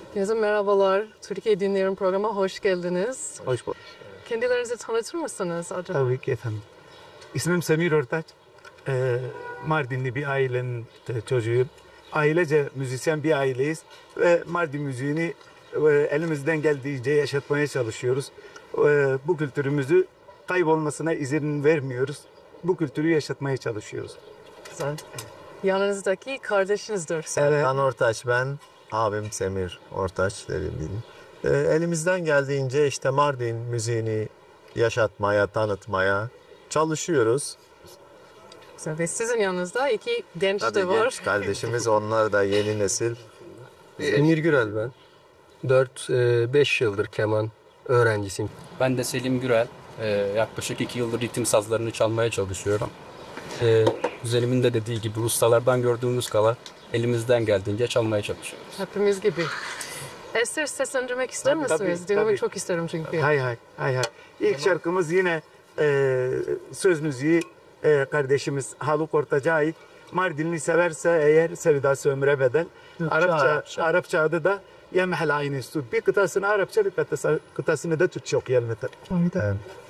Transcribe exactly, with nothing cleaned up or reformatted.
Herkese merhabalar. Türkiye Dinlerim programına hoş geldiniz. Hoş bulduk. Kendilerinizi tanıtır mısınız acaba? Tabii ki efendim. İsmim Semir Ortaç. Ee, Mardinli bir ailenin e, çocuğuyum. Ailece müzisyen bir aileyiz. Ve Mardin müziğini e, elimizden geldiğince yaşatmaya çalışıyoruz. E, bu kültürümüzü kaybolmasına izin vermiyoruz. Bu kültürü yaşatmaya çalışıyoruz. Güzel. Yanınızdaki kardeşinizdir. Evet. Ben Ortaç, ben abim Semir Ortaç dediğim gibi. Ee, elimizden geldiğince işte Mardin müziğini yaşatmaya, tanıtmaya çalışıyoruz. Güzel. Ve sizin yanınızda iki genç Tabii de var. genç kardeşimiz, onlar da yeni nesil. Emir Gürel ben. dört beş yıldır keman öğrencisiyim. Ben de Selim Gürel. Ee, yaklaşık iki yıldır ritim sazlarını çalmaya çalışıyorum. Ee, Kuzenimin de dediği gibi ustalardan gördüğümüz kadar elimizden geldiğince çalmaya çalışıyoruz. Hepimiz gibi. Eser seslendirmek ister Tabii, misiniz? tabii, Dinlemek tabii. çok isterim çünkü. Hay hay hay hay. İlk şarkımız yine e, söz müziği e, kardeşimiz Haluk Ortaç'a ait. Mardinli severse eğer sevdası ömre bedel. Arapça, Arapça. Arapça adı da Yemhel Aynı Su. Bir kıtasını Arapça, bir kıtası- kıtasını da Türkçe okuyalım. Evet.